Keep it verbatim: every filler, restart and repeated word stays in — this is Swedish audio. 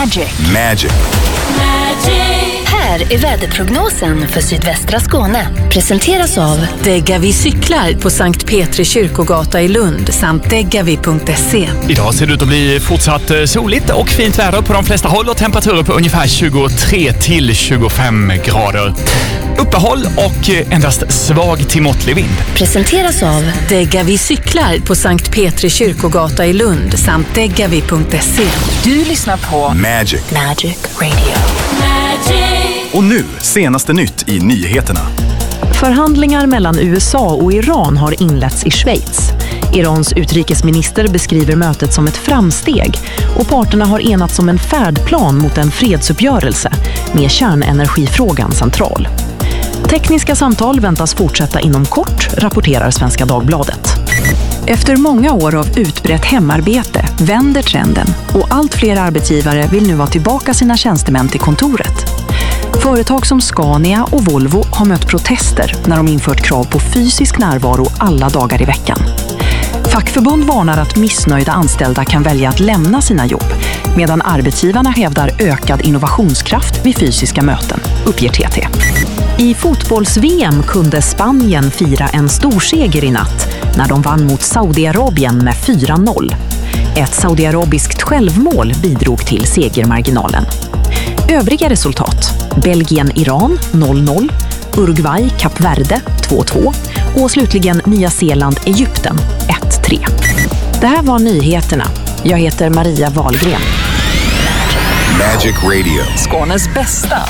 Magic. Magic. Här är väderprognosen för sydvästra Skåne. Presenteras av Degavi cyklar på Sankt Petri kyrkogata i Lund samt degavi punkt se. Idag ser det ut att bli fortsatt soligt och fint väder på de flesta håll och temperaturer på ungefär tjugotre till tjugofem grader. Uppehåll och endast svag till måttlig vind. Presenteras av Degavi cyklar på Sankt Petri kyrkogata i Lund samt degavi punkt se. Du lyssnar på Magic. Magic Radio. Och nu, senaste nytt i nyheterna. Förhandlingar mellan U S A och Iran har inletts i Schweiz. Irans utrikesminister beskriver mötet som ett framsteg och parterna har enats om en färdplan mot en fredsuppgörelse med kärnenergifrågan central. Tekniska samtal väntas fortsätta inom kort, rapporterar Svenska Dagbladet. Efter många år av utbrett hemarbete vänder trenden och allt fler arbetsgivare vill nu ha tillbaka sina tjänstemän till kontoret. Företag som Scania och Volvo har mött protester när de infört krav på fysisk närvaro alla dagar i veckan. Fackförbund varnar att missnöjda anställda kan välja att lämna sina jobb, medan arbetsgivarna hävdar ökad innovationskraft vid fysiska möten, uppger T T. I fotbolls-V M kunde Spanien fira en storseger i natt när de vann mot Saudiarabien med fyra noll. Ett saudiarabiskt självmål bidrog till segermarginalen. Övriga resultat: Belgien-Iran noll noll, Uruguay-Kap Verde två två och slutligen Nya Zeeland-Egypten ett tre. Det här var nyheterna. Jag heter Maria Wahlgren. Magic Radio. Skånes bästa